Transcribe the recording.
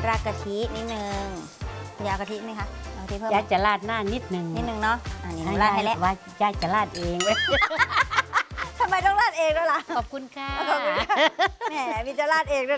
ราดกะทินิดนึงยากะทิไหมคะเอากะทิเพิ่มยายจะราดหน้านิดนึงเนาะอันนี้ราดให้แล้วว่ายายจะราดเองทำไมต้องราดเองด้วยล่ะขอบคุณค่ะขอบคุณค่ะแหมมีจะราดเองด้วย